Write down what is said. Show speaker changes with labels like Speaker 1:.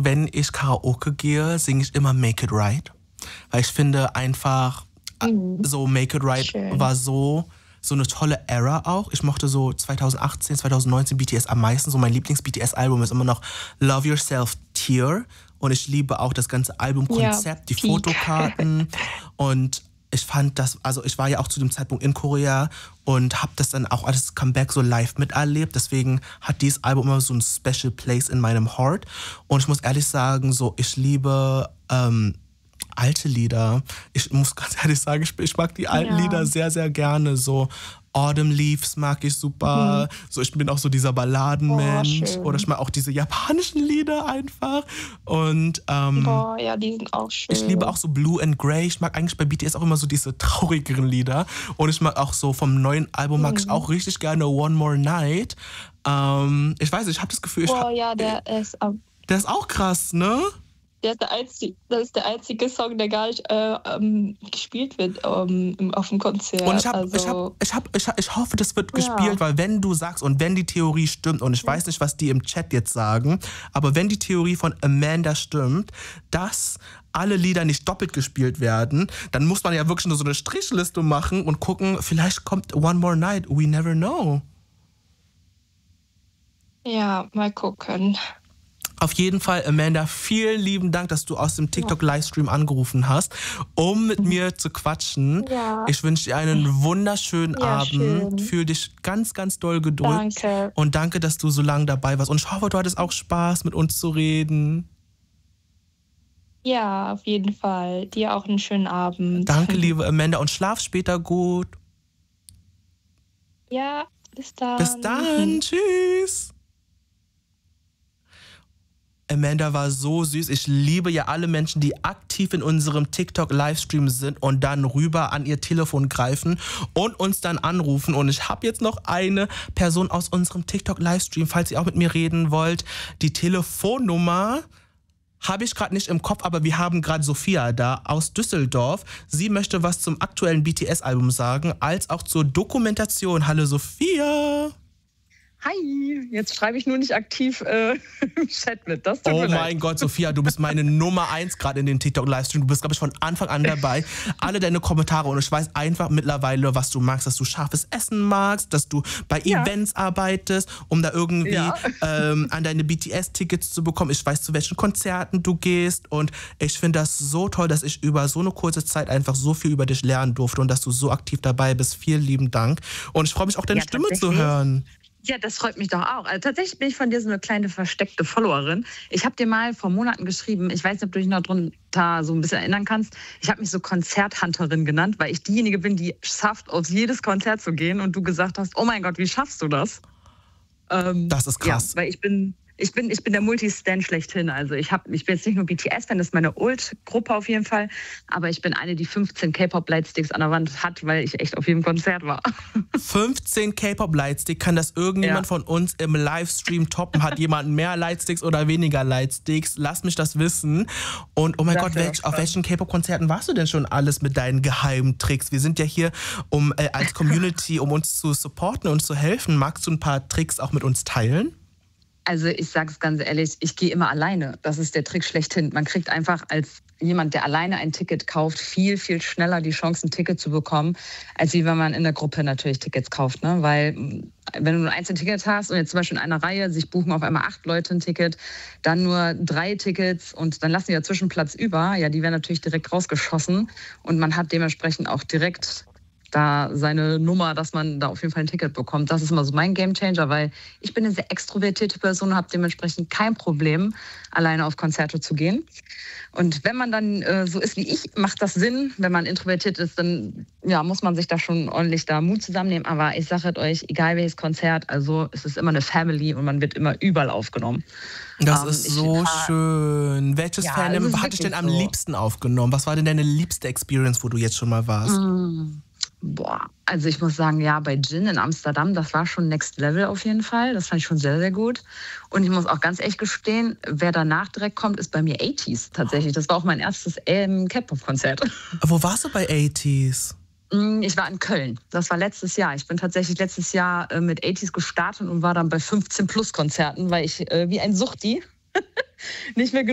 Speaker 1: wenn ich Karaoke gehe, singe ich immer Make It Right. Weil ich finde einfach, so Make It Right war so eine tolle Era auch. Ich mochte so 2018, 2019 BTS am meisten. So mein Lieblings-BTS-Album ist immer noch Love Yourself Tear. Und ich liebe auch das ganze Albumkonzept, die Fotokarten. Und ich fand das, also ich war ja auch zu dem Zeitpunkt in Korea und habe das dann auch alles Comeback so live miterlebt. Deswegen hat dieses Album immer so ein Special Place in meinem Heart. Und ich muss ehrlich sagen, so ich liebe alte Lieder. Ich muss ganz ehrlich sagen, ich mag die alten Lieder sehr, sehr gerne. So Autumn Leaves mag ich super. So, ich bin auch so dieser Balladenmensch. Oder ich mag auch diese japanischen Lieder einfach. Und
Speaker 2: ja, die sind auch schön.
Speaker 1: Ich liebe auch so Blue and Grey. Ich mag eigentlich bei BTS auch immer so diese traurigeren Lieder. Und ich mag auch so vom neuen Album mag ich auch richtig gerne One More Night. Ich weiß nicht, ich habe das Gefühl,
Speaker 2: der
Speaker 1: ist auch krass, ne?
Speaker 2: Das ist der einzige Song, der gar nicht gespielt wird auf dem Konzert.
Speaker 1: Und ich hoffe, das wird gespielt, weil wenn du sagst und wenn die Theorie stimmt, und ich weiß nicht, was die im Chat jetzt sagen, aber wenn die Theorie von Amanda stimmt, dass alle Lieder nicht doppelt gespielt werden, dann muss man ja wirklich nur so eine Strichliste machen und gucken, vielleicht kommt One More Night, we never know.
Speaker 2: Ja, mal gucken.
Speaker 1: Auf jeden Fall, Amanda, vielen lieben Dank, dass du aus dem TikTok-Livestream angerufen hast, um mit mir zu quatschen.
Speaker 2: Ja.
Speaker 1: Ich wünsche dir einen wunderschönen Abend. Fühl dich ganz, ganz doll gedrückt.
Speaker 2: Danke.
Speaker 1: Und danke, dass du so lange dabei warst. Und ich hoffe, du hattest auch Spaß, mit uns zu reden.
Speaker 2: Ja, auf jeden Fall. Dir auch einen schönen Abend.
Speaker 1: Danke, liebe Amanda. Und schlaf später gut.
Speaker 2: Ja, bis dann.
Speaker 1: Bis dann. Tschüss. Amanda war so süß. Ich liebe ja alle Menschen, die aktiv in unserem TikTok-Livestream sind und dann rüber an ihr Telefon greifen und uns dann anrufen. Und ich habe jetzt noch eine Person aus unserem TikTok-Livestream, falls ihr auch mit mir reden wollt. Die Telefonnummer habe ich gerade nicht im Kopf, aber wir haben gerade Sophia da aus Düsseldorf. Sie möchte was zum aktuellen BTS-Album sagen, als auch zur Dokumentation. Hallo Sophia!
Speaker 3: Hi, jetzt schreibe ich nur nicht aktiv im Chat mit. Das tut mir leid.
Speaker 1: Mein Gott, Sophia, du bist meine Nummer 1 gerade in den TikTok-Livestream. Du bist, glaube ich, von Anfang an dabei. Alle deine Kommentare und ich weiß einfach mittlerweile, was du magst, dass du scharfes Essen magst, dass du bei Events arbeitest, um da irgendwie an deine BTS-Tickets zu bekommen. Ich weiß, zu welchen Konzerten du gehst und ich finde das so toll, dass ich über so eine kurze Zeit einfach so viel über dich lernen durfte und dass du so aktiv dabei bist. Vielen lieben Dank. Und ich freue mich auch, deine Stimme zu hören.
Speaker 3: Ja, das freut mich doch auch. Also tatsächlich bin ich von dir so eine kleine versteckte Followerin. Ich habe dir mal vor Monaten geschrieben, ich weiß nicht, ob du dich noch drunter so ein bisschen erinnern kannst, ich habe mich so Konzerthunterin genannt, weil ich diejenige bin, die schafft, auf jedes Konzert zu gehen und du gesagt hast, oh mein Gott, wie schaffst du das?
Speaker 1: Das ist krass.
Speaker 3: Ja, weil ich bin der Multistan schlechthin. Also ich bin jetzt nicht nur BTS-Fan, das ist meine Ult-Gruppe auf jeden Fall, aber ich bin eine, die 15 K-Pop-Lightsticks an der Wand hat, weil ich echt auf jedem Konzert war.
Speaker 1: 15 K-Pop-Lightsticks, kann das irgendjemand von uns im Livestream toppen? Hat jemand mehr Lightsticks oder weniger Lightsticks? Lass mich das wissen. Und oh mein Gott, auf welchen K-Pop-Konzerten warst du denn schon alles mit deinen geheimen Tricks? Wir sind ja hier als Community, um uns zu supporten und zu helfen. Magst du ein paar Tricks auch mit uns teilen?
Speaker 3: Also ich sage es ganz ehrlich, ich gehe immer alleine. Das ist der Trick schlechthin. Man kriegt einfach als jemand, der alleine ein Ticket kauft, viel, viel schneller die Chance, ein Ticket zu bekommen, als wie wenn man in der Gruppe natürlich Tickets kauft. Ne? Weil wenn du nur ein Ticket hast und jetzt zum Beispiel in einer Reihe sich buchen auf einmal 8 Leute ein Ticket, dann nur 3 Tickets und dann lassen die ja Zwischenplatz über, ja, die werden natürlich direkt rausgeschossen und man hat dementsprechend auch direkt da seine Nummer, dass man da auf jeden Fall ein Ticket bekommt. Das ist immer so mein Gamechanger, weil ich bin eine sehr extrovertierte Person und habe dementsprechend kein Problem, alleine auf Konzerte zu gehen. Und wenn man dann so ist wie ich, macht das Sinn. Wenn man introvertiert ist, dann muss man sich da schon ordentlich da Mut zusammennehmen. Aber ich sage euch, egal welches Konzert, also es ist immer eine Family und man wird immer überall aufgenommen.
Speaker 1: Das ist so schön. Welches Fandom hat dich denn am liebsten aufgenommen? Was war denn deine liebste Experience, wo du jetzt schon mal warst?
Speaker 3: Also ich muss sagen, ja, bei Jin in Amsterdam, das war schon Next Level auf jeden Fall. Das fand ich schon sehr, sehr gut. Und ich muss auch ganz ehrlich gestehen, wer danach direkt kommt, ist bei mir 80s tatsächlich. Das war auch mein erstes K-Pop-Konzert.
Speaker 1: Wo warst du bei 80s?
Speaker 3: Ich war in Köln. Das war letztes Jahr. Ich bin tatsächlich letztes Jahr mit 80s gestartet und war dann bei 15-Plus-Konzerten, weil ich wie ein Suchti nicht mehr